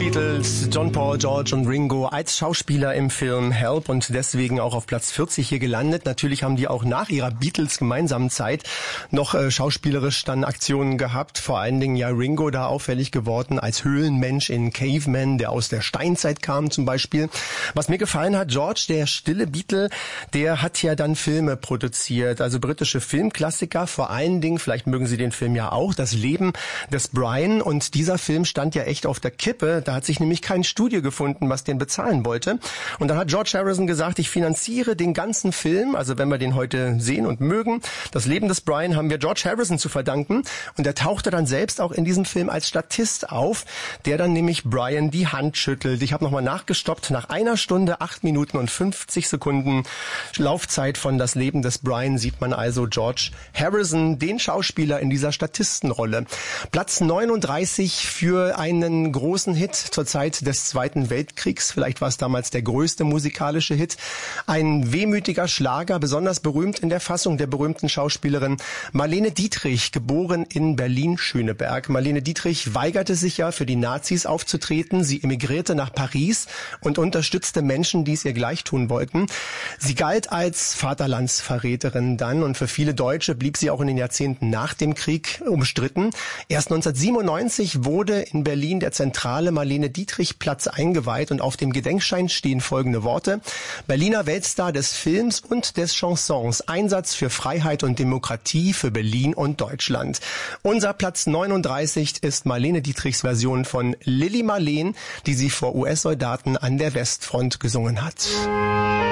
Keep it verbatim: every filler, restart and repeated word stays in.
Beatles, John Paul, George und Ringo als Schauspieler im Film Help und deswegen auch auf Platz vierzig hier gelandet. Natürlich haben die auch nach ihrer Beatles gemeinsamen Zeit noch äh, schauspielerisch dann Aktionen gehabt. Vor allen Dingen ja Ringo da auffällig geworden als Höhlenmensch in Caveman, der aus der Steinzeit kam zum Beispiel. Was mir gefallen hat, George, der stille Beatle, der hat ja dann Filme produziert, also britische Filmklassiker, vor allen Dingen, vielleicht mögen Sie den Film ja auch, Das Leben des Brian, und dieser Film stand ja echt auf der Kippe. Da hat sich nämlich kein Studio gefunden, was den bezahlen wollte. Und dann hat George Harrison gesagt, ich finanziere den ganzen Film, also wenn wir den heute sehen und mögen. Das Leben des Brian haben wir George Harrison zu verdanken. Und er tauchte dann selbst auch in diesem Film als Statist auf, der dann nämlich Brian die Hand schüttelt. Ich habe nochmal nachgestoppt. Nach einer Stunde, acht Minuten und fünfzig Sekunden Laufzeit von Das Leben des Brian sieht man also George Harrison, den Schauspieler in dieser Statistenrolle. Platz neununddreißig für einen großen Hit zur Zeit des Zweiten Weltkriegs. Vielleicht war es damals der größte musikalische Hit. Ein wehmütiger Schlager, besonders berühmt in der Fassung der berühmten Schauspielerin Marlene Dietrich, geboren in Berlin-Schöneberg. Marlene Dietrich weigerte sich ja, für die Nazis aufzutreten. Sie emigrierte nach Paris und unterstützte Menschen, die es ihr gleich tun wollten. Sie galt als Vaterlandsverräterin dann und für viele Deutsche blieb sie auch in den Jahrzehnten nach dem Krieg umstritten. Erst neunzehnhundertsiebenundneunzig wurde in Berlin der zentrale Marlene-Dietrich-Platz eingeweiht und auf dem Gedenkstein stehen folgende Worte: Berliner Weltstar des Films und des Chansons, Einsatz für Freiheit und Demokratie für Berlin und Deutschland. Unser Platz neununddreißig ist Marlene Dietrichs Version von Lili Marleen, die sie vor U S-Soldaten an der Westfront gesungen hat.